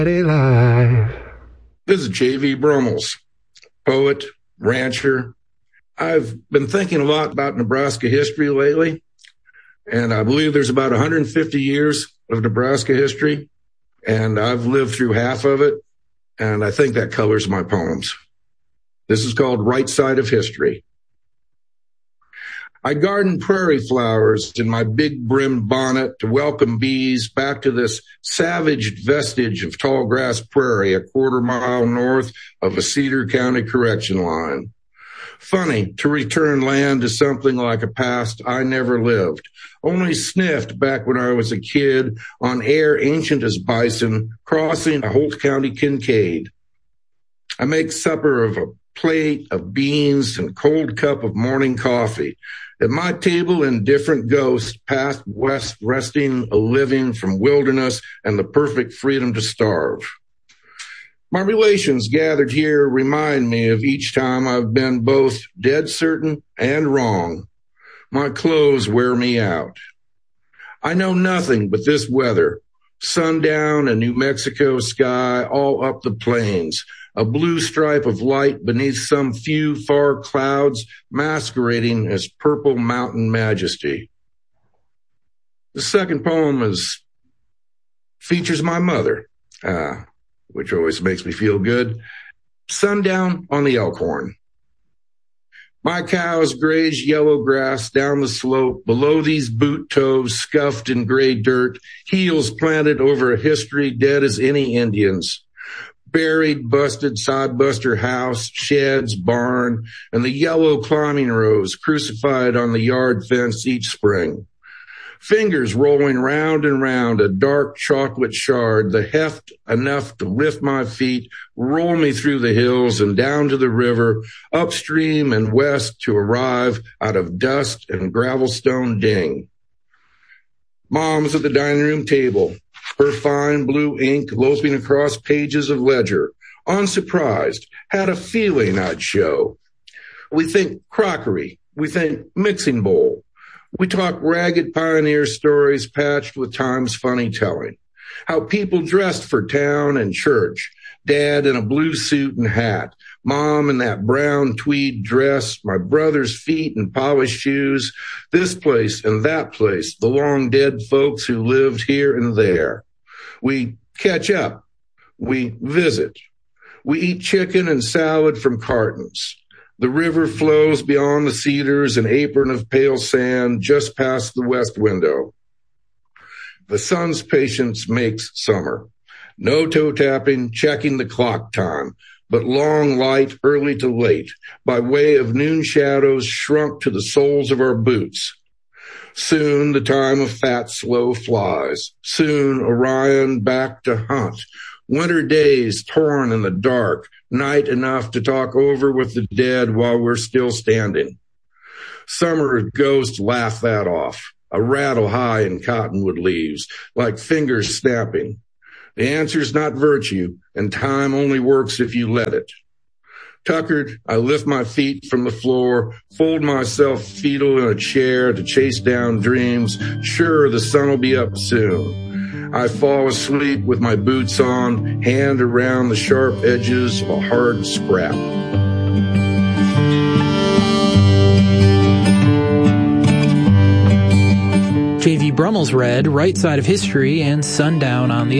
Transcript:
Live. This is J.V. Brummels, poet, rancher. I've been thinking a lot about Nebraska history lately, and I believe there's about 150 years of Nebraska history, and I've lived through half of it, and I think that colors my poems. This is called Right Side of History. I garden prairie flowers in my big brimmed bonnet to welcome bees back to this savaged vestige of tall grass prairie a quarter-mile north of a Cedar County correction line. Funny to return land to something like a past I never lived, only sniffed back when I was a kid on air ancient as bison crossing a Holt County Kincaid. I make supper of a plate of beans and cold cup of morning coffee. At my table, indifferent ghosts past west resting a living from wilderness and the perfect freedom to starve. My relations gathered here remind me of each time I've been both dead certain and wrong. My clothes wear me out. I know nothing but this weather, sundown and New Mexico sky all up the plains, a blue stripe of light beneath some few far clouds masquerading as purple mountain majesty. The second poem features my mother, which always makes me feel good. Sundown on the Elkhorn. My cows graze yellow grass down the slope below these boot toes scuffed in gray dirt, heels planted over a history dead as any Indian's. Buried, busted, sodbuster house, sheds, barn, and the yellow climbing rose crucified on the yard fence each spring. Fingers rolling round and round a dark chocolate shard, the heft enough to lift my feet, roll me through the hills and down to the river, upstream and west to arrive out of dust and gravelstone ding. Mom's at the dining room table, her fine blue ink loping across pages of ledger. Unsurprised, had a feeling I'd show. We think crockery, we think mixing bowl. We talk ragged pioneer stories patched with time's funny telling. How people dressed for town and church. Dad in a blue suit and hat. Mom in that brown tweed dress. My brother's feet in polished shoes. This place and that place. The long dead folks who lived here and there. We catch up. We visit. We eat chicken and salad from cartons. The river flows beyond the cedars, an apron of pale sand just past the west window. The sun's patience makes summer. No toe tapping, checking the clock time, but long light, early to late, by way of noon shadows shrunk to the soles of our boots. Soon the time of fat, slow flies. Soon Orion back to hunt. Winter days torn in the dark, night enough to talk over with the dead while we're still standing. Summer ghosts laugh that off, a rattle high in cottonwood leaves, like fingers snapping. The answer's not virtue, and time only works if you let it. Tuckered, I lift my feet from the floor, fold myself fetal in a chair to chase down dreams, sure the sun will be up soon. I fall asleep with my boots on, hand around the sharp edges of a hard scrap. J.V. Brummels read Right Side of History and Sundown on the